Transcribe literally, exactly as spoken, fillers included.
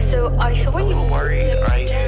So I saw a you. little worried, right?